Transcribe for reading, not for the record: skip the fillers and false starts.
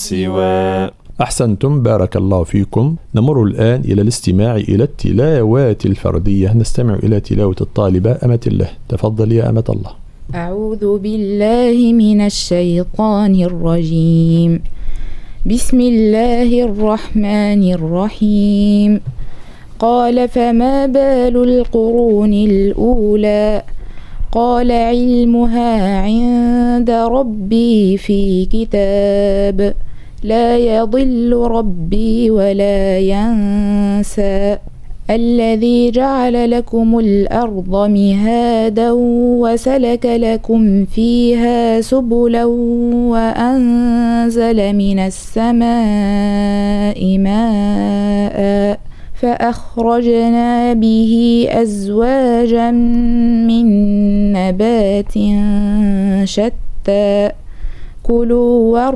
سوى. أحسنتم، بارك الله فيكم. نمر الآن إلى الاستماع إلى التلاوات الفردية. نستمع إلى تلاوة الطالبة أمة الله. تفضل يا أمة الله. أعوذ بالله من الشيطان الرجيم. بسم الله الرحمن الرحيم. قال فما بال القرون الأولى قال علمها عند ربي في كتاب لا يضل ربي ولا ينسى. الذي جعل لكم الأرض مهادا وسلك لكم فيها سبلا وأنزل من السماء ماء فأخرجنا به أزواجا من نبات شتى. كلوا